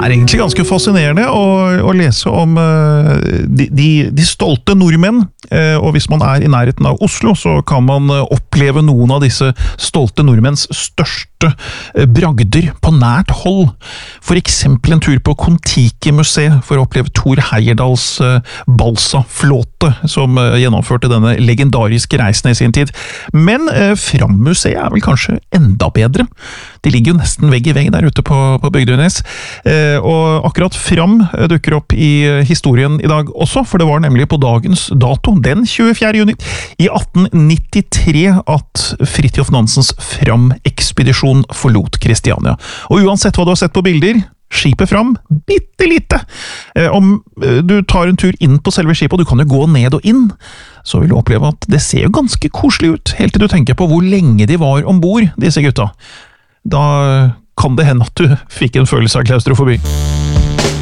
egentlig ganske fascinerende å lese om de stolte nordmenn, og hvis man er i nærheten av Oslo, så kan man oppleve noen av disse stolte nordmenns største bragder på nært hold. For eksempel en tur på Kon-Tiki-museet for å oppleve Thor Heyerdahls balsaflåte, som gjennomførte denne legendariske reisen i sin tid. Men Fram-museet er vel kanskje enda bedre. De ligger jo nesten vegg i vegg der ute på Bygdøynes. Og akkurat Fram dukker opp i historien i dag også, for det var nemlig på dagens dato, den 24. juni, i 1893 at Fridtjof Nansens Fram-ekspedisjon forlot Kristiania. Og uansett hva du har sett på bilder, skipet Fram, bitte lite. Om du tar en tur inn på selve skipet, og du kan jo gå ned og inn, så vil du oppleve at det ser jo ganske koselig ut, helt til du tenker på hvor lenge de var ombord, disse gutta. Da kan det hende at du fikk en følelse av klaustrofobi.